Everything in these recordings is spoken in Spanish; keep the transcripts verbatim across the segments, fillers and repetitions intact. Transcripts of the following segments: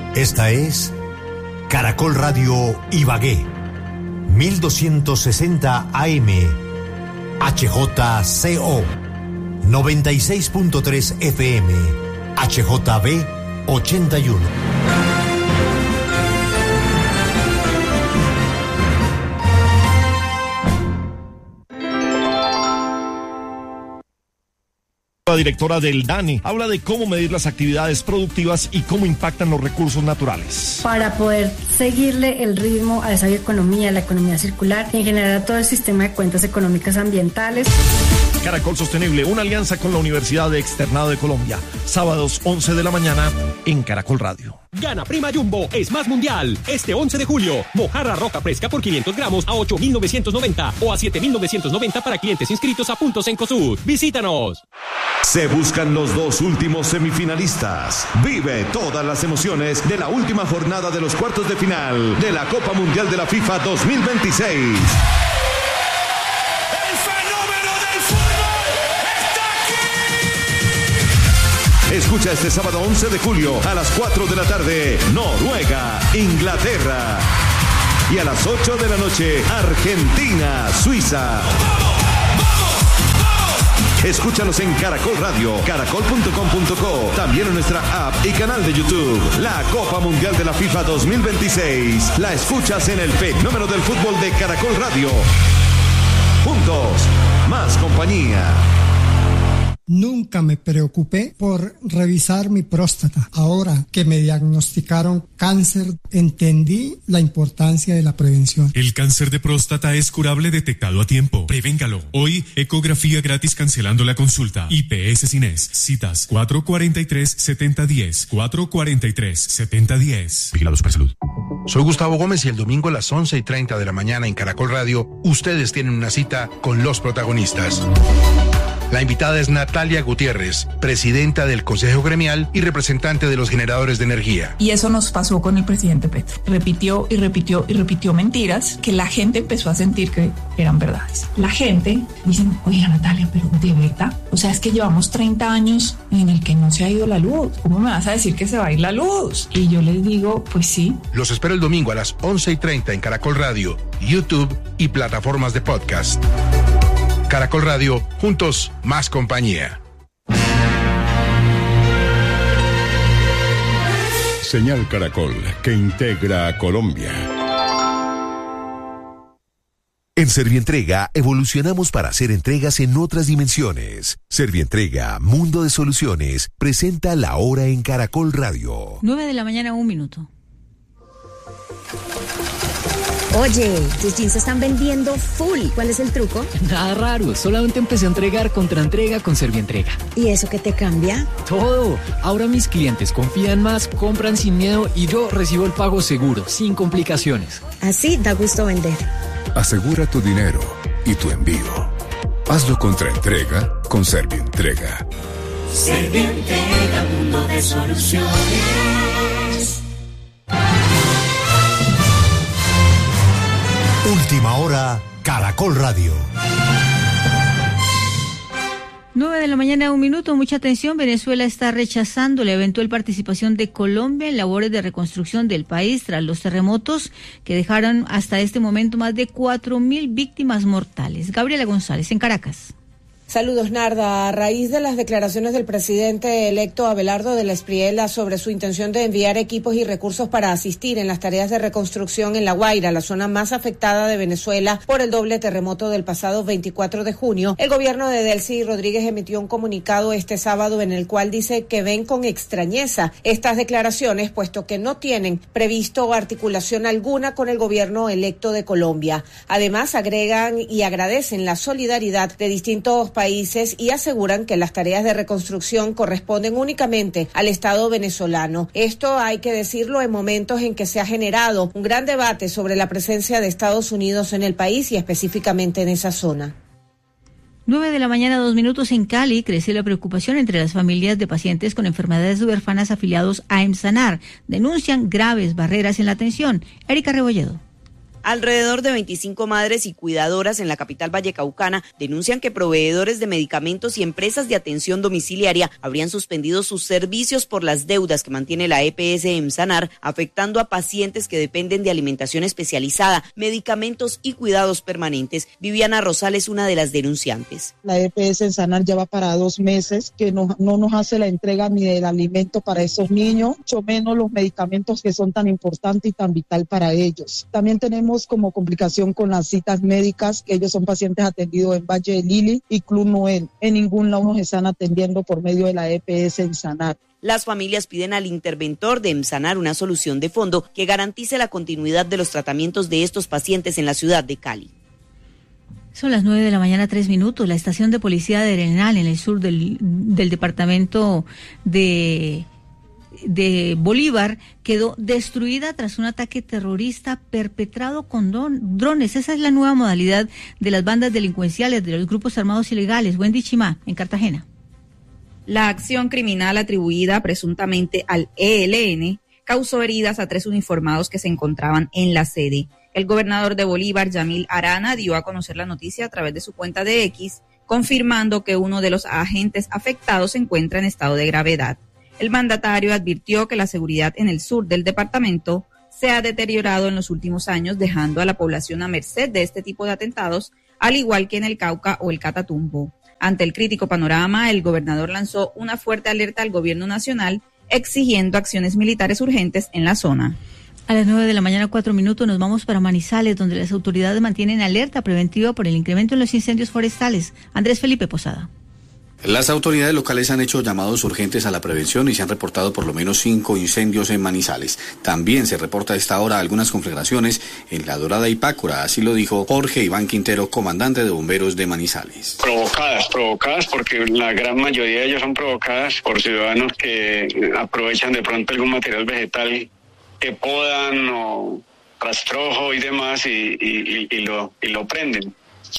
Esta es Caracol Radio Ibagué, mil doscientos sesenta A M, H J C O, noventa y seis punto tres F M, H J B ochenta y uno. La directora del DANE habla de cómo medir las actividades productivas y cómo impactan los recursos naturales. Para poder seguirle el ritmo a esa economía, la economía circular y en general a todo el sistema de cuentas económicas ambientales. Caracol Sostenible, una alianza con la Universidad de Externado de Colombia. Sábados once de la mañana en Caracol Radio. Gana Prima Jumbo, es más mundial. Este once de julio, mojarra roja fresca por quinientos gramos a ocho mil novecientos noventa o a siete mil novecientos noventa para clientes inscritos a Puntos Cencosud. Visítanos. Se buscan los dos últimos semifinalistas. Vive todas las emociones de la última jornada de los cuartos de final de la Copa Mundial de la FIFA dos mil veintiséis. Escucha este sábado once de julio a las cuatro de la tarde, Noruega, Inglaterra. Y a las ocho de la noche, Argentina, Suiza. Escúchanos en Caracol Radio, caracol punto com punto co, también en nuestra app y canal de YouTube. La Copa Mundial de la FIFA dos mil veintiséis. La escuchas en el fenómeno del fútbol de Caracol Radio. Juntos, más compañía. Nunca me preocupé por revisar mi próstata. Ahora que me diagnosticaron cáncer, entendí la importancia de la prevención. El cáncer de próstata es curable detectado a tiempo. Prevéngalo. Hoy, ecografía gratis cancelando la consulta. I P S Cines. Citas cuatro cuatro tres, siete cero uno cero. cuatro cuatro tres, siete cero uno cero. Vigilado Supersalud. Soy Gustavo Gómez y el domingo a las once y treinta de la mañana en Caracol Radio, ustedes tienen una cita con los protagonistas. La invitada es Natalia Gutiérrez, presidenta del Consejo Gremial y representante de los generadores de energía. Y eso nos pasó con el presidente Petro. Repitió y repitió y repitió mentiras que la gente empezó a sentir que eran verdades. La gente dice, oiga Natalia, pero ¿de verdad? O sea, es que llevamos treinta años en el que no se ha ido la luz. ¿Cómo me vas a decir que se va a ir la luz? Y yo les digo, pues sí. Los espero el domingo a las once y treinta en Caracol Radio, YouTube y plataformas de podcast. Caracol Radio, juntos, más compañía. Señal Caracol, que integra a Colombia. En Servientrega evolucionamos para hacer entregas en otras dimensiones. Servientrega, Mundo de Soluciones, presenta La Hora en Caracol Radio. nueve de la mañana, un minuto. Oye, tus jeans se están vendiendo full. ¿Cuál es el truco? Nada raro, solamente empecé a entregar contra entrega con Servientrega. ¿Y eso qué te cambia? Todo. Ahora mis clientes confían más, compran sin miedo y yo recibo el pago seguro, sin complicaciones. Así da gusto vender. Asegura tu dinero y tu envío. Hazlo contra entrega con Servientrega. Servientrega, mundo de soluciones. Última hora, Caracol Radio. nueve de la mañana, un minuto. Mucha atención. Venezuela está rechazando la eventual participación de Colombia en labores de reconstrucción del país tras los terremotos que dejaron hasta este momento más de cuatro mil víctimas mortales. Gabriela González, en Caracas. Saludos, Narda. A raíz de las declaraciones del presidente electo Abelardo de la Espriella sobre su intención de enviar equipos y recursos para asistir en las tareas de reconstrucción en La Guaira, la zona más afectada de Venezuela por el doble terremoto del pasado veinticuatro de junio, el gobierno de Delcy Rodríguez emitió un comunicado este sábado en el cual dice que ven con extrañeza estas declaraciones, puesto que no tienen previsto articulación alguna con el gobierno electo de Colombia. Además, agregan y agradecen la solidaridad de distintos países países y aseguran que las tareas de reconstrucción corresponden únicamente al Estado venezolano. Esto hay que decirlo en momentos en que se ha generado un gran debate sobre la presencia de Estados Unidos en el país y específicamente en esa zona. nueve de la mañana, dos minutos. En Cali crece la preocupación entre las familias de pacientes con enfermedades huérfanas afiliados a EMSANAR. Denuncian graves barreras en la atención. Erika Rebolledo. Alrededor de veinticinco madres y cuidadoras en la capital vallecaucana denuncian que proveedores de medicamentos y empresas de atención domiciliaria habrían suspendido sus servicios por las deudas que mantiene la E P S Emsanar, afectando a pacientes que dependen de alimentación especializada, medicamentos y cuidados permanentes. Viviana Rosales, una de las denunciantes. La E P S Emsanar ya va para dos meses que no, no nos hace la entrega ni del alimento para esos niños, mucho menos los medicamentos que son tan importantes y tan vital para ellos. También tenemos como complicación con las citas médicas, que ellos son pacientes atendidos en Valle de Lili y Club Noel. En ningún lado nos están atendiendo por medio de la E P S Emsanar. Las familias piden al interventor de Emsanar una solución de fondo que garantice la continuidad de los tratamientos de estos pacientes en la ciudad de Cali. Son las nueve de la mañana, tres minutos. La estación de policía de Arenal, en el sur del, del departamento de... de Bolívar, quedó destruida tras un ataque terrorista perpetrado con don, drones. Esa es la nueva modalidad de las bandas delincuenciales, de los grupos armados ilegales. Wendy Chimá, en Cartagena. La acción criminal atribuida presuntamente al E L N causó heridas a tres uniformados que se encontraban en la sede. El gobernador de Bolívar, Yamil Arana, dio a conocer la noticia a través de su cuenta de X, confirmando que uno de los agentes afectados se encuentra en estado de gravedad. El mandatario advirtió que la seguridad en el sur del departamento se ha deteriorado en los últimos años, dejando a la población a merced de este tipo de atentados, al igual que en el Cauca o el Catatumbo. Ante el crítico panorama, el gobernador lanzó una fuerte alerta al gobierno nacional, exigiendo acciones militares urgentes en la zona. A las nueve de la mañana, cuatro minutos, nos vamos para Manizales, donde las autoridades mantienen alerta preventiva por el incremento en los incendios forestales. Andrés Felipe Posada. Las autoridades locales han hecho llamados urgentes a la prevención y se han reportado por lo menos cinco incendios en Manizales. También se reporta a esta hora algunas conflagraciones en La Dorada y Pácora, así lo dijo Jorge Iván Quintero, comandante de bomberos de Manizales. Provocadas, provocadas porque la gran mayoría de ellas son provocadas por ciudadanos que aprovechan de pronto algún material vegetal que podan o rastrojo y demás y, y, y, y, lo, y lo prenden.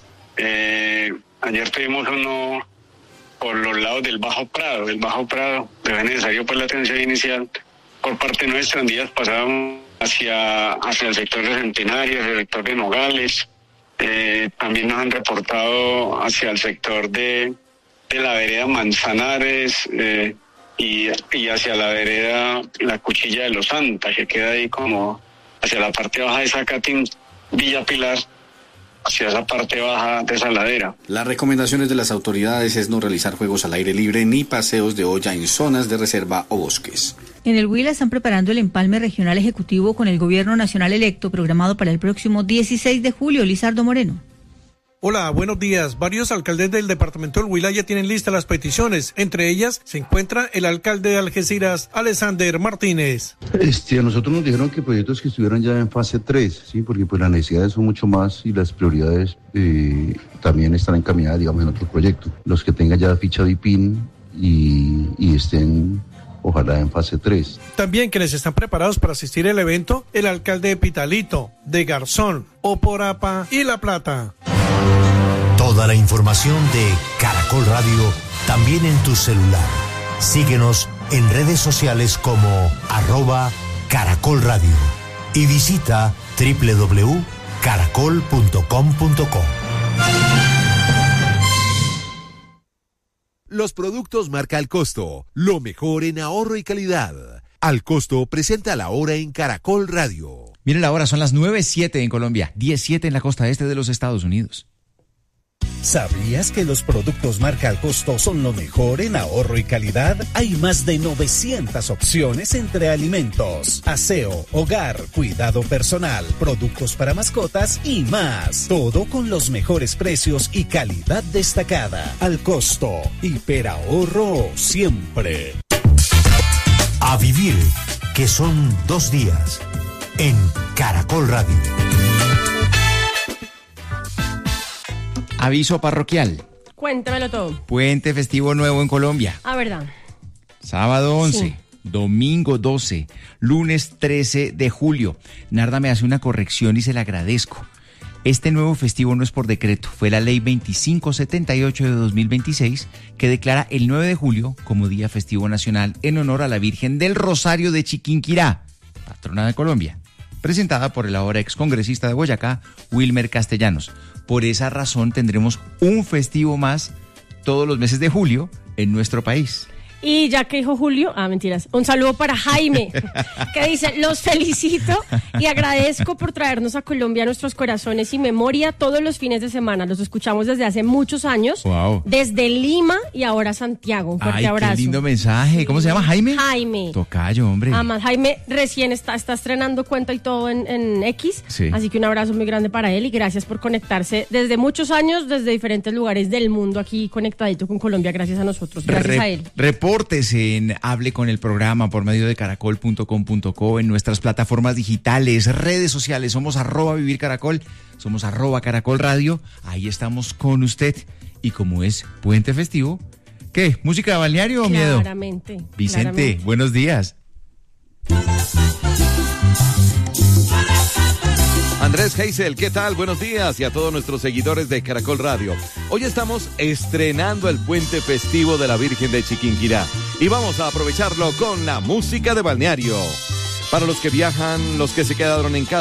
Eh, ayer tuvimos uno por los lados del Bajo Prado, del Bajo Prado, de necesario pues la atención inicial por parte nuestra. En días pasados hacia, hacia el sector de Centenario, hacia el sector de Nogales, eh, también nos han reportado hacia el sector de, de la vereda Manzanares eh, y, y hacia la vereda La Cuchilla de los Santa, que queda ahí como hacia la parte baja de Zacatín, Villa Pilar, hacia esa parte baja de esa ladera. Las recomendaciones de las autoridades es no realizar juegos al aire libre ni paseos de olla en zonas de reserva o bosques. En el Huila están preparando el empalme regional ejecutivo con el gobierno nacional electo programado para el próximo dieciséis de julio. Lizardo Moreno. Hola, buenos días. Varios alcaldes del departamento del Huila ya tienen listas las peticiones. Entre ellas se encuentra el alcalde de Algeciras, Alexander Martínez. Este, a nosotros nos dijeron que proyectos que estuvieran ya en fase tres, ¿sí? Porque pues las necesidades son mucho más y las prioridades eh, también están encaminadas, digamos, en otros proyectos. Los que tengan ya ficha de I P I N y, y estén, ojalá, en fase tres. También quienes están preparados para asistir al evento, el alcalde de Pitalito, de Garzón, Oporapa y La Plata. Toda la información de Caracol Radio también en tu celular. Síguenos en redes sociales como arroba Caracol Radio y visita doble u doble u doble u punto caracol punto com punto co. Los productos marca Al Costo, lo mejor en ahorro y calidad. Al Costo presenta la hora en Caracol Radio. Miren la hora, son las nueve siete en Colombia, diez siete en la costa este de los Estados Unidos. ¿Sabías que los productos marca Al Costo son lo mejor en ahorro y calidad? Hay más de novecientas opciones entre alimentos, aseo, hogar, cuidado personal, productos para mascotas y más. Todo con los mejores precios y calidad destacada. Al Costo, hiperahorro siempre. A vivir, que son dos días, en Caracol Radio. Aviso parroquial. Cuéntamelo todo. Puente festivo nuevo en Colombia. Ah, ¿verdad? Sábado once, Sí. domingo doce, lunes trece de julio. Narda me hace una corrección y se la agradezco. Este nuevo festivo no es por decreto, fue la ley veinticinco setenta y ocho de dos mil veintiséis que declara el nueve de julio como día festivo nacional en honor a la Virgen del Rosario de Chiquinquirá, patrona de Colombia. presentada por el ahora excongresista de Boyacá, Wilmer Castellanos. Por esa razón tendremos un festivo más todos los meses de julio en nuestro país. Y ya que dijo Julio, ah, mentiras, un saludo para Jaime, que dice, los felicito y agradezco por traernos a Colombia nuestros corazones y memoria todos los fines de semana. Los escuchamos desde hace muchos años, wow. Desde Lima y ahora Santiago. Un fuerte Ay, abrazo. Qué lindo mensaje. ¿Cómo se llama, Jaime? Jaime. Tocayo, hombre. Además, Jaime recién está, está estrenando cuenta y todo en, en X, sí. Así que un abrazo muy grande para él y gracias por conectarse desde muchos años, desde diferentes lugares del mundo, aquí conectadito con Colombia, gracias a nosotros, gracias Re- a él. Repórtese en Hable con el Programa por medio de caracol punto com punto co, en nuestras plataformas digitales, redes sociales. Somos arroba Vivir Caracol, somos arroba Caracol Radio. Ahí estamos con usted. Y como es puente festivo, ¿qué? ¿Música de balneario o miedo? Claramente. Vicente, claramente. Buenos días. Andrés Heisel, ¿qué tal? Buenos días y a todos nuestros seguidores de Caracol Radio. Hoy estamos estrenando el puente festivo de la Virgen de Chiquinquirá y vamos a aprovecharlo con la música de balneario. Para los que viajan, los que se quedaron en casa,